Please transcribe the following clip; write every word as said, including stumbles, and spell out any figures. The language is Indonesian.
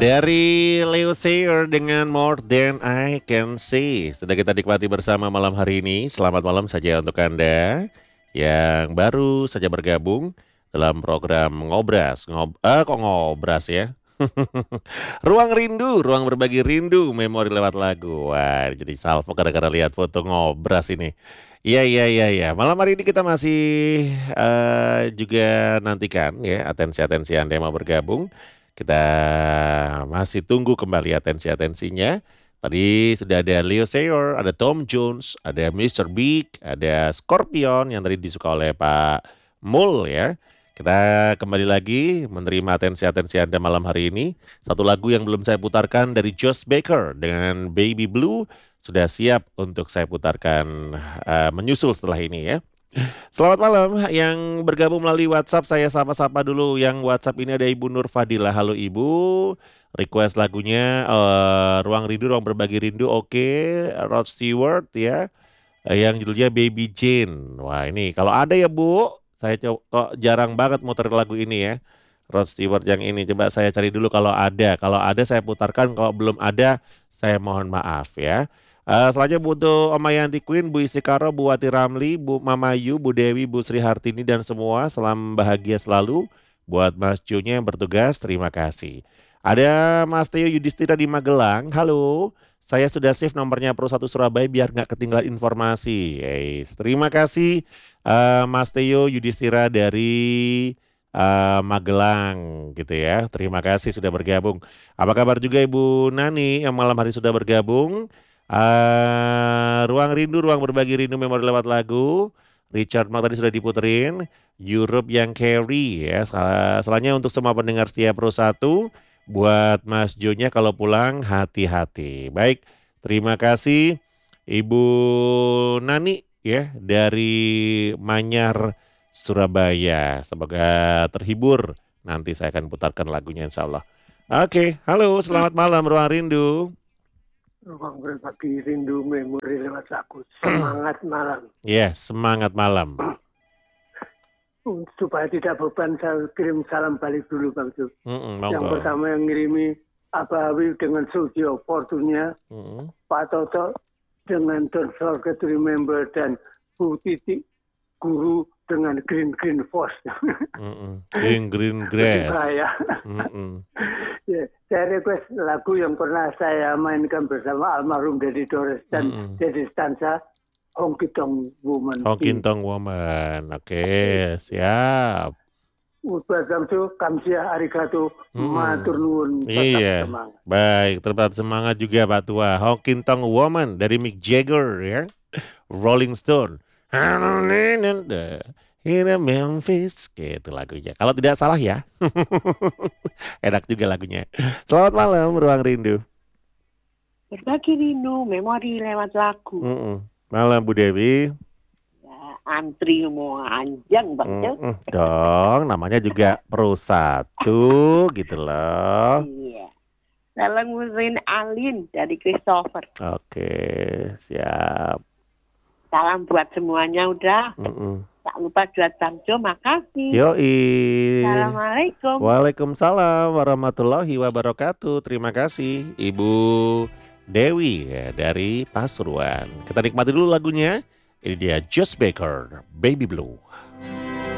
Dari Leo Sayer dengan More Than I Can Say. Sudah kita nikmati bersama malam hari ini. Selamat malam saja untuk Anda yang baru saja bergabung dalam program Ngobras. Ngob eh, kok ngobras ya? Ruang rindu, ruang berbagi rindu, memori lewat lagu. Wah, jadi salvo gara-gara lihat foto ngobras ini. Iya, iya, iya, iya. Malam hari ini kita masih eh, juga nantikan ya atensi-atensi Anda yang mau bergabung. Kita masih tunggu kembali atensi-atensinya. Tadi sudah ada Leo Sayer, ada Tom Jones, ada mister Big, ada Scorpion yang tadi disuka oleh Pak Mul ya. Kita kembali lagi menerima atensi-atensi Anda malam hari ini. Satu lagu yang belum saya putarkan dari Josh Baker dengan Baby Blue sudah siap untuk saya putarkan uh, menyusul setelah ini ya. Selamat malam yang bergabung melalui WhatsApp, saya sapa-sapa dulu. Yang WhatsApp ini ada Ibu Nur Fadila. Halo Ibu, request lagunya eh, Ruang Rindu, Ruang Berbagi Rindu. Oke, Rod Stewart ya. Eh, yang judulnya Baby Jane. Wah ini kalau ada ya Bu, saya co- kok jarang banget muter lagu ini ya. Rod Stewart yang ini coba saya cari dulu kalau ada. Kalau ada saya putarkan, kalau belum ada saya mohon maaf ya. Eh, selanjutnya butuh Oma Yanti Queen, Bu Istikaro, Bu Wati Ramli, Bu Mamayu, Bu Dewi, Bu Sri Hartini dan semua. Salam bahagia selalu buat Mas Junya yang bertugas. Terima kasih. Ada Mas Teo Yudhistira di Magelang. Halo. Saya sudah save nomornya Pro satu Surabaya biar nggak ketinggalan informasi. Yes, terima kasih eh, Mas Teo Yudhistira dari eh, Magelang gitu ya. Terima kasih sudah bergabung. Apa kabar juga Ibu Nani yang malam hari sudah bergabung? Eh, ruang rindu, ruang berbagi rindu memori lewat lagu. Richard Mark tadi sudah diputerin. Europe yang carry ya. Sel- Selanjutnya untuk semua pendengar setia Pro satu. Buat Mas Jonya kalau pulang hati-hati. Baik, terima kasih Ibu Nani ya dari Manyar, Surabaya. Semoga terhibur. Nanti saya akan putarkan lagunya insya Allah. Oke, halo, selamat malam Ruang Rindu. Ruang berbagi rindu memori lewat lagu. Semangat malam. Ya, semangat malam. Supaya tidak beban, saya kirim salam balik dulu Bang Ju. Mm-mm, Yang monggo. pertama yang ngirimi Abawi dengan studio Fortunya, Mm-mm. Pak Toto dengan Don't Forget to Remember, dan Bu Titi Guru dengan Green Green Force. Mm-mm. Green Green Lebih Grass. bahaya. Mm-mm. Ya, saya request lagu yang pernah saya mainkan bersama almarhum Dedi Dores dan Mm-mm. Dedi Stanza, Honky Tonk Woman. Hokintong Woman. Oke, siap. Buat Gamsu, Kamsia, Arigato, Mm-mm. Matur Nuwun, tetap Iya, semangat. baik. Tetap semangat juga Pak Tua. Hokintong Woman dari Mick Jagger ya. Rolling Stone. In a Memphis, gitu lagunya. Kalau tidak salah ya. Enak juga lagunya. Selamat malam, Ruang Rindu. Berbagi rindu, memori lewat lagu. Mm-mm. Malam Bu Dewi. Ya, antri mau anjang Bang Jo. Mm-mm, dong, namanya juga Pro satu gitu loh. Iya. Salam ngurin Alin dari Christopher. Oke, siap. Salam buat semuanya udah. Mm-mm. Tak lupa buat Bang Jo, makasih. Yoi. Assalamualaikum. Waalaikumsalam warahmatullahi wabarakatuh. Terima kasih Ibu Dewi ya, dari Pasuruan. Kita nikmati dulu lagunya. Ini dia Josh Baker, Baby Blue.